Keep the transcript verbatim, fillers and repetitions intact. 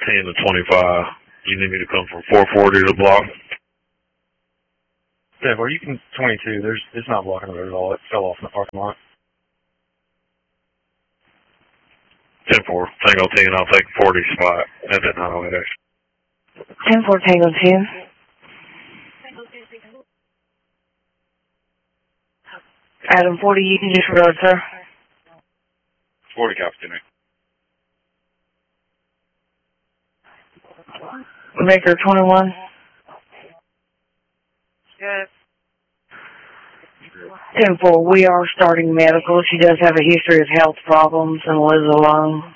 ten to twenty-five. You need me to come from four forty to the block? Yeah, well, you can twenty-two. There's, it's not blocking the road at all. It fell off in the parking lot. ten four, Tango ten, I'll take forty spot at that nine oh eight X. ten four, Tango ten. Adam forty, you can disregard, sir. forty, copy, ten eight. Baker twenty-one. Good. ten four, we are starting medical. She does have a history of health problems and lives alone.